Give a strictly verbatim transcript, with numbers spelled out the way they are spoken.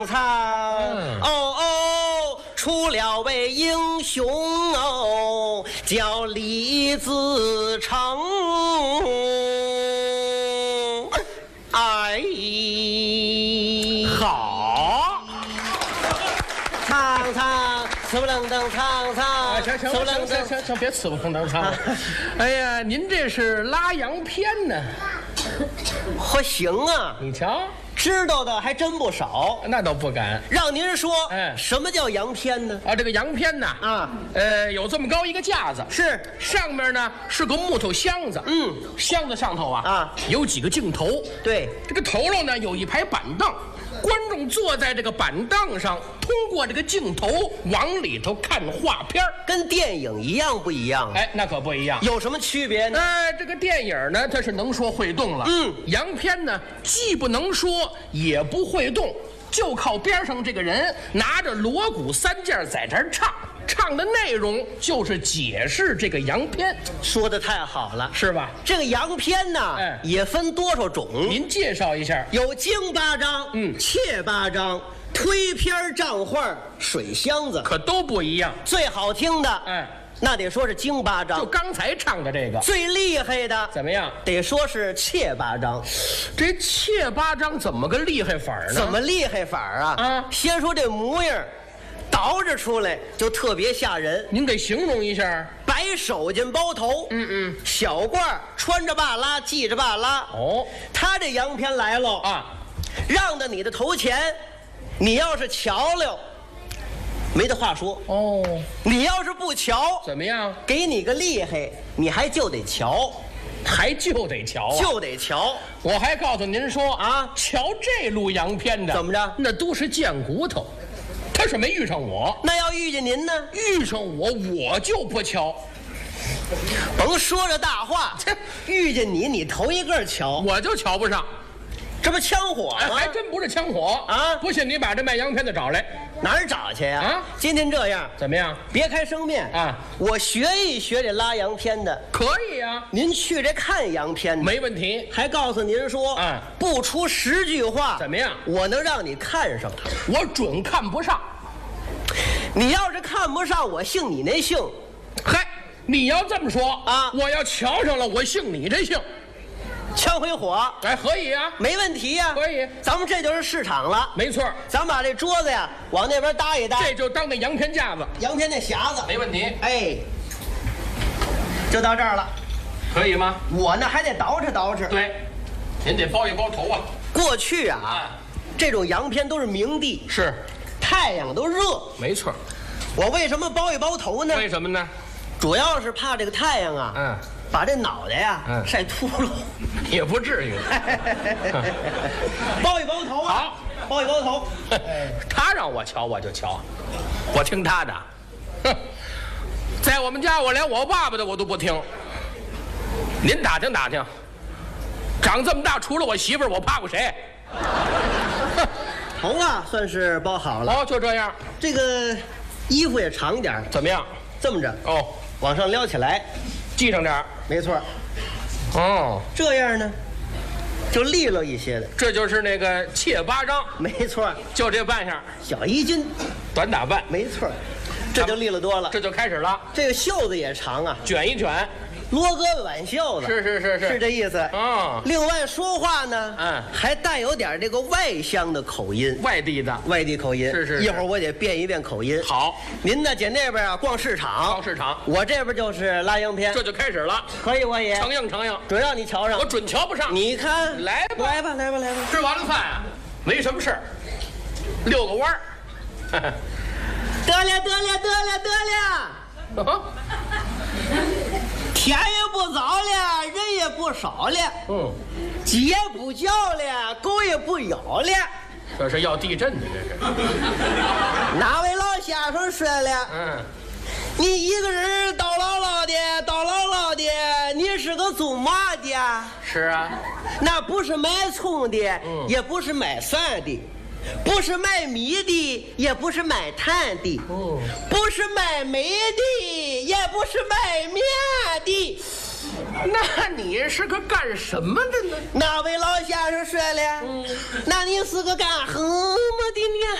唱哦哦，出了位英雄哦，叫李自成。哎， 好， 唱唱，呲不楞登唱唱， 行行行行行行行，别呲不楞登唱了。哎呀，您这是拉洋片呢？ 还行啊， 你瞧。 知道的还真不少， 那倒不敢。 让您说， 哎， 什么叫洋片呢？ 啊，这个洋片呐， 啊， 呃，有这么高一个架子， 是上面呢是个木头箱子， 嗯， 箱子上头啊， 啊， 有几个镜头， 对， 这个头喽呢有一排板凳，观众坐在这个板凳上，通过这个镜头往里头看画片跟电影一样不一样？ 哎，那可不一样， 有什么区别呢？ 呃，这个电影呢，它是能说会动了， 嗯， 洋片呢既不能说，也不会动，就靠边上这个人拿着锣鼓三件在这儿唱，唱的内容就是解释这个洋片， 说的太好了， 是吧？ 这个洋片呢， 哎， 也分多少种？ 您介绍一下。 有京八张， 嗯， 切八张，推片账画，水箱子， 可都不一样。 最好听的， 哎， 那得说是京八张。 就刚才唱的这个最厉害的怎么样？ 得说是切八张。 这切八张怎么个厉害法呢？ 怎么厉害法啊？ 啊， 先说这模样，倒着出来就特别吓人。 您给形容一下。 白手巾包头， 嗯嗯， 小褂穿着巴拉，系着巴拉。 哦， 他这洋片来喽啊， 让到你的头前，你要是瞧了，没得话说。 哦， 你要是不瞧， 怎么样？ 给你个厉害，你还就得瞧， 还就得瞧啊， 就得瞧。 我还告诉您说啊， 瞧这路洋片的怎么着？ 那都是贱骨头，他是没遇上我。 那要遇见您呢？ 遇上我，我就不瞧。 甭说这大话，遇见你，你头一个瞧， 我就瞧不上。 这不枪火哎， 吗？ 还真不是枪火啊！ 不信你把这卖洋片的找来， 哪儿找去呀？ 啊， 今天这样怎么样？ 别开生面啊！ 我学一学这拉洋片的， 可以啊。 您去这看洋片的， 没问题。 还告诉您说， 啊， 不出十句话， 怎么样？ 我能让你看上他。 我准看不上。 你要是看不上，我姓你那姓。 嗨，你要这么说啊， 我要瞧上了，我姓你这姓。 枪回火， 哎，可以啊， 没问题呀、啊， 可以。 咱们这就是市场了， 没错。 咱把这桌子呀往那边搭一搭， 这就当那洋片架子， 洋片那匣子， 没问题。 哎，就到这儿了， 可以吗？ 我呢还得捯饬捯饬。 对，您得包一包头啊。 过去啊， 啊这种洋片都是明地， 是， 太阳都热， 没错。 我为什么包一包头呢？ 为什么呢？ 主要是怕这个太阳啊， 嗯， 把这脑袋呀、 嗯、 晒秃噜。 也不至于。 包一包头啊， 好， 包一包头。 他让我瞧我就瞧，我听他的。哼，在我们家我连我爸爸的我都不听。您打听打听，长这么大除了我媳妇儿，我怕过谁？ 头啊，算是包好了。 哦，就这样。 这个衣服也长点儿， 怎么样？ 这么着哦， 往上撩起来， 系上点儿。 没错。 哦， 这样呢，就利落一些的。 这就是那个切八张。 没错， 就这扮相， 小衣襟， 短打扮。 没错，这就利落多了。 这就开始了。 这个袖子也长啊， 卷一卷， 罗胳膊挽袖子。 是是是是， 是这意思啊。 哦， 另外说话呢， 嗯， 还带有点这个外乡的口音， 外地的， 外地口音。 是是是， 一会儿我得变一变口音。 好， 您呢，姐那边啊逛市场， 逛市场， 我这边就是拉洋片。 这就开始了。 可以，我也承应承应， 准让你瞧上。 我准瞧不上。 你看， 来吧， 来吧，来吧，来吧。 吃完了饭啊，没什么事儿，遛个弯儿。 得了，得了，得了，得了。天也不早了，人也不少了， 嗯， 鸡也不叫了，狗也不咬了。 这是要地震的，这是。 哪位老先生说了？ 嗯， 你一个人叨唠唠的，叨唠唠的，你是个做嘛的？ 是啊， 那不是卖葱的， 嗯， 也不是卖蒜的。不是卖米的，也不是卖炭的， 嗯， 不是卖煤的，也不是卖面的， 那你是个干什么的呢？ 那位老先生说了，嗯，那你是个干什么的呢？